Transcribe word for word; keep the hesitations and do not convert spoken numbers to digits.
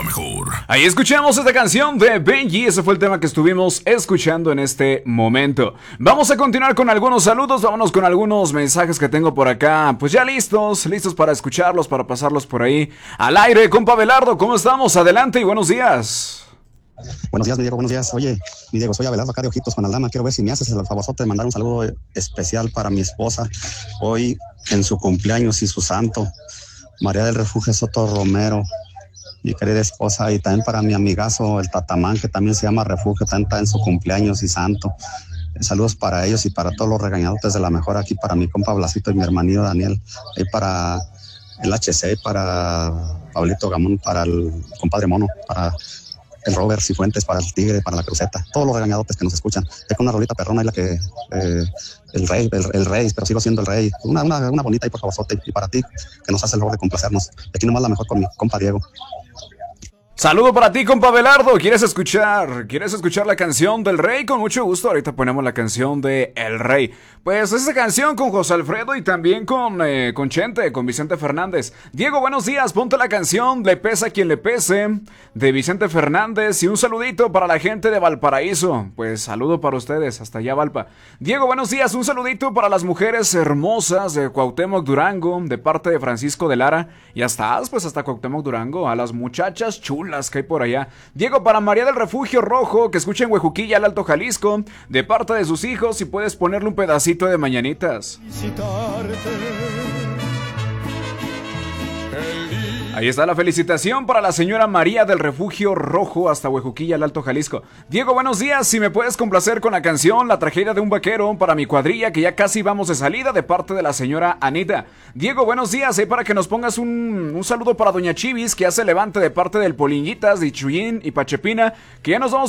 mejor. Ahí escuchamos esta canción de Benji. Ese fue el tema que estuvimos escuchando en este momento. Vamos a continuar con algunos saludos. Vámonos con algunos mensajes que tengo por acá. Pues ya listos, listos para escucharlos, para pasarlos por ahí al aire. Compa Abelardo, ¿cómo estamos? Adelante y buenos días. Buenos días, mi Diego, buenos días. Oye, mi Diego, soy Abelardo acá de Ojitos con Aldama. Quiero ver si me haces el favorzote de mandar un saludo especial para mi esposa hoy en su cumpleaños y su santo, María del Refugio Soto Romero, mi querida esposa, y también para mi amigazo el Tatamán, que también se llama Refugio, también está en su cumpleaños y santo. Saludos para ellos y para todos los regañadotes de la mejor, aquí para mi compa Blasito y mi hermanito Daniel, y para el H C, para Pablito Gamón, para el compadre Mono, para el Robert Cifuentes, para el Tigre, para la Cruceta, todos los regañadotes que nos escuchan. Es con una rolita perrona y la que eh, el rey, el, el rey, pero sigo siendo el rey. Una, una, una bonita y por favor, y para ti, que nos hace el favor de complacernos. Aquí nomás la mejor con mi compa Diego. Saludo para ti, compa Abelardo. ¿Quieres escuchar? ¿Quieres escuchar la canción del Rey? Con mucho gusto, ahorita ponemos la canción de El Rey. Pues esa canción con José Alfredo y también con, eh, con Chente, con Vicente Fernández. Diego, buenos días, ponte la canción Le pesa a quien le pese, de Vicente Fernández. Y un saludito para la gente de Valparaíso. Pues saludo para ustedes, hasta allá Valpa. Diego, buenos días, un saludito para las mujeres hermosas de Cuauhtémoc Durango, de parte de Francisco de Lara. Y hasta, pues hasta Cuauhtémoc Durango, a las muchachas chulas que hay por allá. Diego, para María del Refugio Rojo, que escucha en Huejuquilla, al Alto Jalisco, de parte de sus hijos, y puedes ponerle un pedacito de mañanitas. Ahí está la felicitación para la señora María del Refugio Rojo hasta Huejuquilla, al Alto Jalisco. Diego, buenos días, si me puedes complacer con la canción La tragedia de un vaquero para mi cuadrilla, que ya casi vamos de salida, de parte de la señora Anita. Diego, buenos días, eh, para que nos pongas un, un saludo para doña Chivis, que hace levante de parte del Poliñitas, de Chuyín y Pachepina, que ya nos vamos